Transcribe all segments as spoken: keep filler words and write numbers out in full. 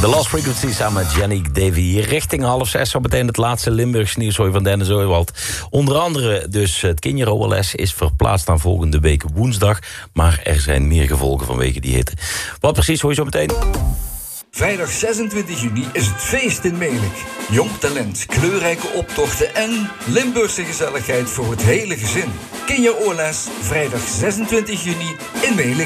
The Lost Frequency samen met Yannick Davy. Richting half zes zo meteen het laatste Limburgs nieuws van Dennis Ooijwald. Onder andere dus het Kinjer O L S is verplaatst naar volgende week woensdag. Maar er zijn meer gevolgen vanwege die hitte. Wat precies hoor je zo meteen? Vrijdag zesentwintig juni is het feest in Melick. Jong talent, kleurrijke optochten en Limburgse gezelligheid voor het hele gezin. Kinjer O L S, vrijdag zesentwintig juni in Melick.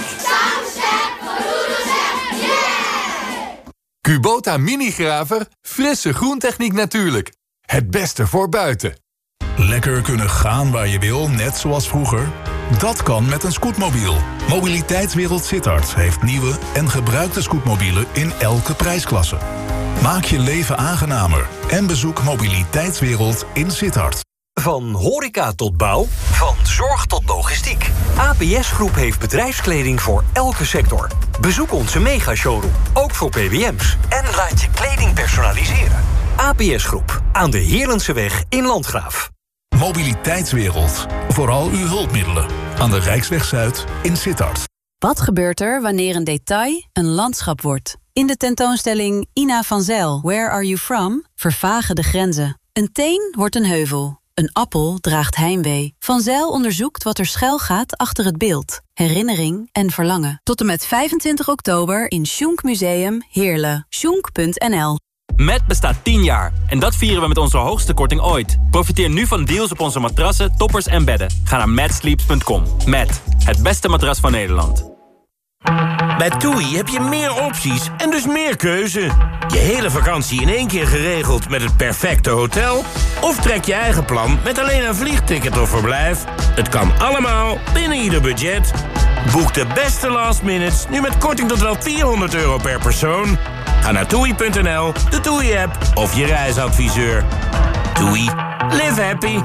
Kubota Minigraver, frisse groentechniek natuurlijk. Het beste voor buiten. Lekker kunnen gaan waar je wil, net zoals vroeger? Dat kan met een scootmobiel. Mobiliteitswereld Sittard heeft nieuwe en gebruikte scootmobielen in elke prijsklasse. Maak je leven aangenamer en bezoek Mobiliteitswereld in Sittard. Van horeca tot bouw, van zorg tot logistiek. A P S Groep heeft bedrijfskleding voor elke sector. Bezoek onze mega-showroom, ook voor P B M's. En laat je kleding personaliseren. A P S Groep, aan de Heerlenseweg in Landgraaf. Mobiliteitswereld, vooral uw hulpmiddelen. Aan de Rijksweg Zuid in Sittard. Wat gebeurt er wanneer een detail een landschap wordt? In de tentoonstelling Ina van Zijl, Where Are You From? Vervagen de grenzen. Een teen wordt een heuvel. Een appel draagt heimwee. Van Zijl onderzoekt wat er schuil gaat achter het beeld. Herinnering en verlangen. Tot en met vijfentwintig oktober in Schunk Museum Heerlen. schunk punt n l. Met bestaat tien jaar en dat vieren we met onze hoogste korting ooit. Profiteer nu van deals op onze matrassen, toppers en bedden. Ga naar matsleeps punt com. Met het beste matras van Nederland. Bij TUI heb je meer opties en dus meer keuze. Je hele vakantie in één keer geregeld met het perfecte hotel? Of trek je eigen plan met alleen een vliegticket of verblijf? Het kan allemaal binnen ieder budget. Boek de beste last minutes nu met korting tot wel vierhonderd euro per persoon. Ga naar toei punt n l, de TUI-app of je reisadviseur. TUI. Live happy.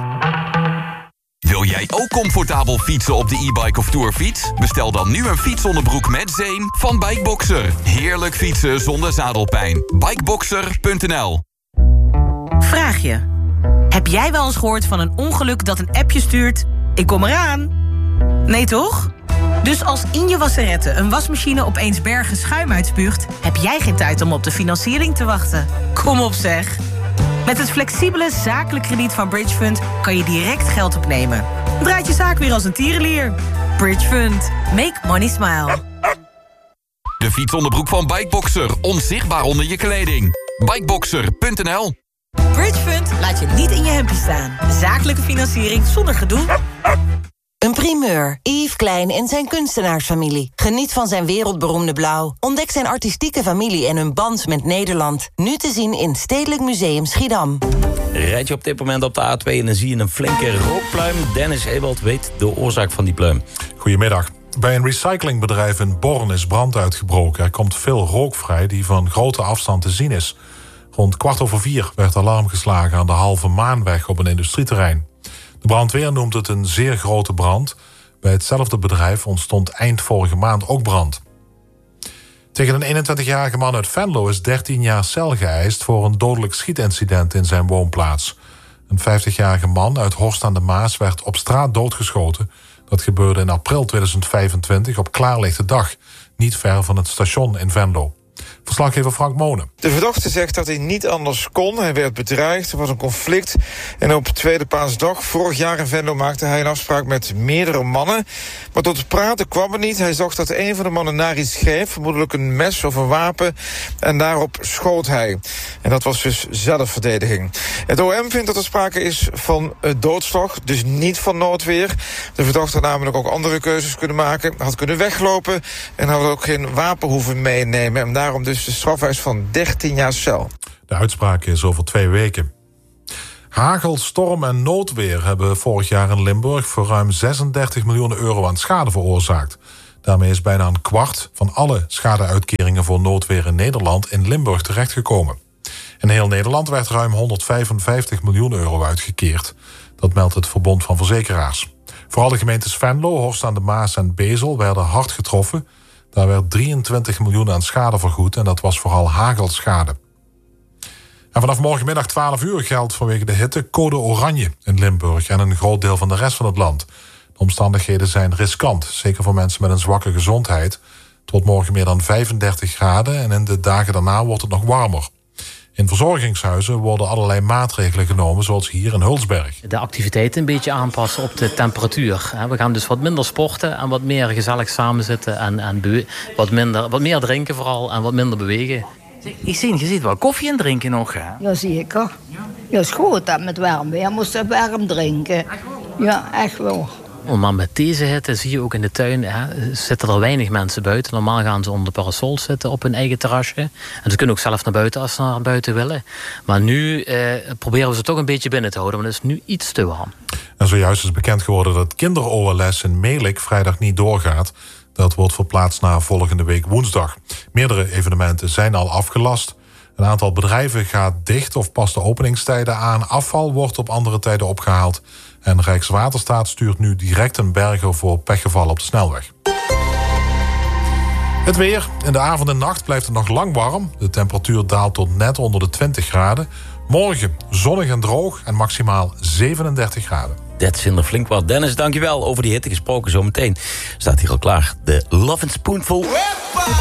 Wil jij ook comfortabel fietsen op de e-bike of tourfiets? Bestel dan nu een fietsonderbroek met zeem van Bikeboxer. Heerlijk fietsen zonder zadelpijn. Bikeboxer punt n l. Vraag je. Heb jij wel eens gehoord van een ongeluk dat een appje stuurt? Ik kom eraan. Nee toch? Dus als in je wasserette een wasmachine opeens bergen schuim uitspuugt, heb jij geen tijd om op de financiering te wachten. Kom op zeg. Met het flexibele zakelijk krediet van Bridgefund kan je direct geld opnemen. Draait je zaak weer als een tierenlier. Bridgefund. Make money smile. De fietsonderbroek van Bikeboxer. Onzichtbaar onder je kleding. Bikeboxer punt n l. Bridgefund laat je niet in je hempje staan. Zakelijke financiering zonder gedoe. Een primeur. Yves Klein en zijn kunstenaarsfamilie. Geniet van zijn wereldberoemde blauw. Ontdek zijn artistieke familie en hun band met Nederland. Nu te zien in Stedelijk Museum Schiedam. Rijd je op dit moment op de A twee en dan zie je een flinke rookpluim. Dennis Ewald weet de oorzaak van die pluim. Goedemiddag. Bij een recyclingbedrijf in Born is brand uitgebroken. Er komt veel rook vrij die van grote afstand te zien is. Rond kwart over vier werd alarm geslagen aan de Halve Maanweg op een industrieterrein. De brandweer noemt het een zeer grote brand. Bij hetzelfde bedrijf ontstond eind vorige maand ook brand. Tegen een eenentwintigjarige man uit Venlo is dertien jaar cel geëist voor een dodelijk schietincident in zijn woonplaats. Een vijftigjarige man uit Horst aan de Maas werd op straat doodgeschoten. Dat gebeurde in april tweeduizend vijfentwintig op klaarlichte dag, niet ver van het station in Venlo. Verslaggever Frank Monen. De verdachte zegt dat hij niet anders kon. Hij werd bedreigd, er was een conflict. En op Tweede Paasdag vorig jaar in Venlo maakte hij een afspraak met meerdere mannen. Maar tot het praten kwam het niet. Hij zag dat een van de mannen naar iets greep, vermoedelijk een mes of een wapen. En daarop schoot hij. En dat was dus zelfverdediging. Het O M vindt dat er sprake is van doodslag, dus niet van noodweer. De verdachte had namelijk ook andere keuzes kunnen maken. Had kunnen weglopen en had ook geen wapen hoeven meenemen. En daarom dus de strafeis van dertien jaar cel. De uitspraak is over twee weken. Hagel, storm en noodweer hebben vorig jaar in Limburg voor ruim zesendertig miljoen euro aan schade veroorzaakt. Daarmee is bijna een kwart van alle schadeuitkeringen voor noodweer in Nederland in Limburg terechtgekomen. In heel Nederland werd ruim honderdvijfenvijftig miljoen euro uitgekeerd. Dat meldt het Verbond van Verzekeraars. Vooral de gemeentes Venlo, Horst aan de Maas en Bezel werden hard getroffen. Daar werd drieëntwintig miljoen aan schade vergoed en dat was vooral hagelschade. En vanaf morgenmiddag twaalf uur geldt vanwege de hitte code oranje in Limburg en een groot deel van de rest van het land. De omstandigheden zijn riskant, zeker voor mensen met een zwakke gezondheid. Het wordt morgen meer dan vijfendertig graden en in de dagen daarna wordt het nog warmer. In verzorgingshuizen worden allerlei maatregelen genomen, zoals hier in Hulsberg. De activiteiten een beetje aanpassen op de temperatuur. We gaan dus wat minder sporten en wat meer gezellig samenzitten en, en wat, minder, wat meer drinken vooral en wat minder bewegen. Ik zie, je ziet wel koffie en drinken nog, hè? Ja, zeker. Ja, is goed dat met warm weer moest je warm drinken. Ja, echt wel. Maar met deze hitte zie je ook in de tuin, hè, zitten er weinig mensen buiten. Normaal gaan ze onder de parasol zitten op hun eigen terrasje. En ze kunnen ook zelf naar buiten als ze naar buiten willen. Maar nu eh, proberen we ze toch een beetje binnen te houden, want het is nu iets te warm. En zojuist is bekend geworden dat kinder-O L S in Melick vrijdag niet doorgaat. Dat wordt verplaatst naar volgende week woensdag. Meerdere evenementen zijn al afgelast. Een aantal bedrijven gaat dicht of past de openingstijden aan. Afval wordt op andere tijden opgehaald. En Rijkswaterstaat stuurt nu direct een berger voor pechgevallen op de snelweg. Het weer. In de avond en nacht blijft het nog lang warm. De temperatuur daalt tot net onder de twintig graden. Morgen zonnig en droog en maximaal zevenendertig graden. Dat is er flink wat. Dennis, dankjewel. Over die hitte gesproken zometeen staat hier al klaar. De Love and Spoonful.